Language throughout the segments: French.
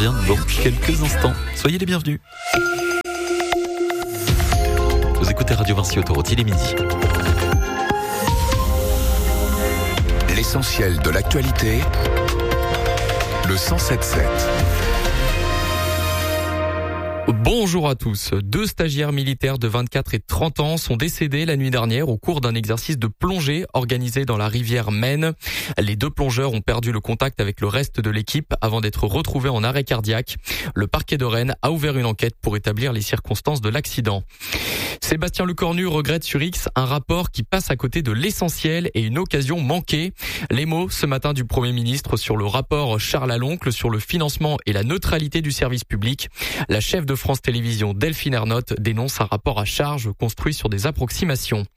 revient dans quelques instants. Soyez les bienvenus. Vous écoutez Radio Vinci Autoroute, il est midi. L'essentiel de l'actualité, le 107.7. Bonjour à tous. 2 stagiaires militaires de 24 et 30 ans sont décédés la nuit dernière au cours d'un exercice de plongée organisé dans la rivière Maine. Les 2 plongeurs ont perdu le contact avec le reste de l'équipe avant d'être retrouvés en arrêt cardiaque. Le parquet de Rennes a ouvert une enquête pour établir les circonstances de l'accident. Sébastien Lecornu regrette sur X un rapport qui passe à côté de l'essentiel et une occasion manquée. Les mots ce matin du Premier ministre sur le rapport Charles Aloncle sur le financement et la neutralité du service public. La chef de France Télévisions, Delphine Ernotte, dénonce un rapport à charge construit sur des approximations.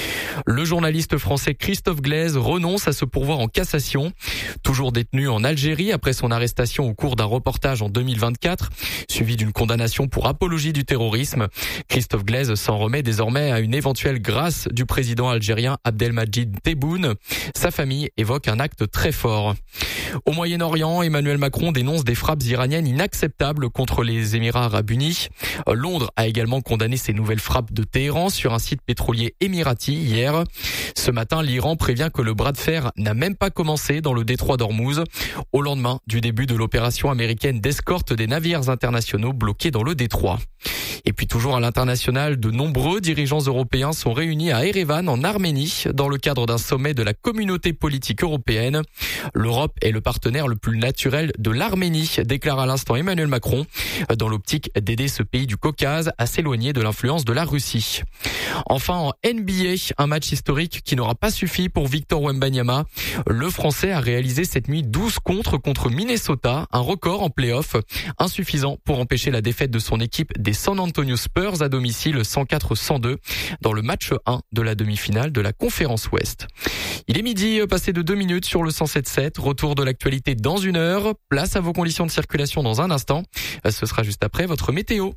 Le journaliste français Christophe Glaise renonce à se pourvoir en cassation. Toujours détenu en Algérie après son arrestation au cours d'un reportage en 2024, suivi d'une condamnation pour apologie du terrorisme, Christophe Glaise s'en remet désormais à une éventuelle grâce du président algérien Abdelmadjid Tebboune. Sa famille évoque un acte très fort. Au Moyen-Orient, Emmanuel Macron dénonce des frappes iraniennes inacceptables contre les Émirats arabes unis. Londres a également condamné ces nouvelles frappes de Téhéran sur un site pétrolier émirati hier. Ce matin, l'Iran prévient que le bras de fer n'a même pas commencé dans le détroit d'Ormuz, au lendemain du début de l'opération américaine d'escorte des navires internationaux bloqués dans le détroit. Et puis toujours à l'international, de nombreux dirigeants européens sont réunis à Erevan en Arménie dans le cadre d'un sommet de la communauté politique européenne. L'Europe est le partenaire le plus naturel de l'Arménie, déclare à l'instant Emmanuel Macron, dans l'optique d'aider ce pays du Caucase à s'éloigner de l'influence de la Russie. Enfin en NBA, un match historique qui n'aura pas suffi pour Victor Wembanyama. Le Français a réalisé cette nuit 12 contre Minnesota, un record en play-off, insuffisant pour empêcher la défaite de son équipe des San Antonio Spurs à domicile 104-102 dans le match 1 de la demi-finale de la Conférence Ouest. Il est midi, passé de 2 minutes sur le 107.7. Retour de l'actualité dans 1 heure. Place à vos conditions de circulation dans un instant. Ce sera juste après votre météo.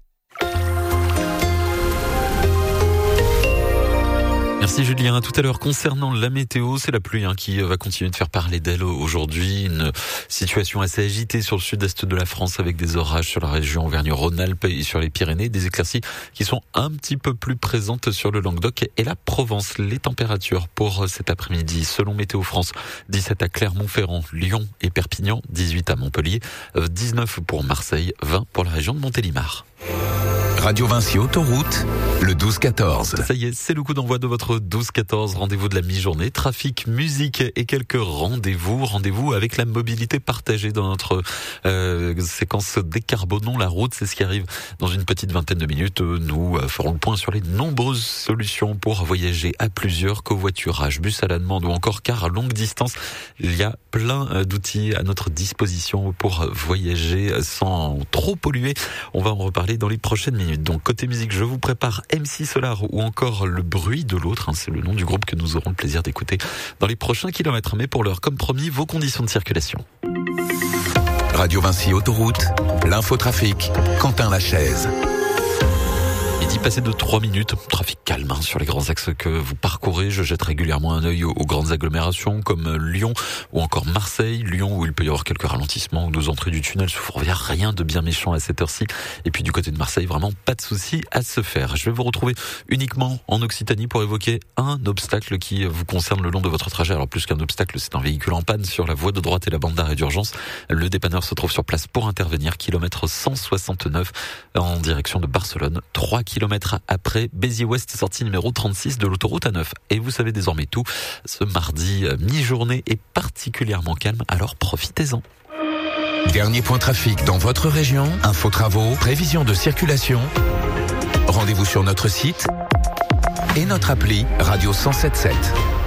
Merci Julien. À tout à l'heure, concernant la météo, c'est la pluie qui va continuer de faire parler d'elle aujourd'hui. Une situation assez agitée sur le sud-est de la France avec des orages sur la région Auvergne-Rhône-Alpes et sur les Pyrénées. Des éclaircies qui sont un petit peu plus présentes sur le Languedoc et la Provence. Les températures pour cet après-midi, selon Météo France, 17 à Clermont-Ferrand, Lyon et Perpignan, 18 à Montpellier, 19 pour Marseille, 20 pour la région de Montélimar. Radio Vinci Autoroute, le 12-14. Ça y est, c'est le coup d'envoi de votre 12-14. Rendez-vous de la mi-journée. Trafic, musique et quelques rendez-vous. Rendez-vous avec la mobilité partagée dans notre séquence Décarbonons la route. C'est ce qui arrive dans une petite vingtaine de minutes. Nous ferons le point sur les nombreuses solutions pour voyager à plusieurs, covoiturage, bus à la demande ou encore car à longue distance. Il y a plein d'outils à notre disposition pour voyager sans trop polluer. On va en reparler dans les prochaines minutes. Donc côté musique, je vous prépare MC Solar ou encore Le bruit de l'autre. C'est le nom du groupe que nous aurons le plaisir d'écouter dans les prochains kilomètres. Mais pour l'heure, comme promis, vos conditions de circulation. Radio Vinci Autoroute, l'infotrafic, Quentin Lachaise. Midi passé de 3 minutes, trafic calme sur les grands axes que vous parcourez. Je jette régulièrement un œil aux grandes agglomérations comme Lyon ou encore Marseille. Lyon où il peut y avoir quelques ralentissements ou 2 entrées du tunnel sous Fourvière, rien de bien méchant à cette heure-ci. Et puis du côté de Marseille, vraiment pas de souci à se faire. Je vais vous retrouver uniquement en Occitanie pour évoquer un obstacle qui vous concerne le long de votre trajet. Alors plus qu'un obstacle, c'est un véhicule en panne sur la voie de droite et la bande d'arrêt d'urgence. Le dépanneur se trouve sur place pour intervenir, kilomètre 169 en direction de Barcelone, 3 kilomètres après Béziers-Ouest, sortie numéro 36 de l'autoroute A9. Et vous savez désormais tout, ce mardi mi-journée est particulièrement calme, alors profitez-en. Dernier point trafic dans votre région, info travaux, prévision de circulation. Rendez-vous sur notre site et notre appli Radio 107.7.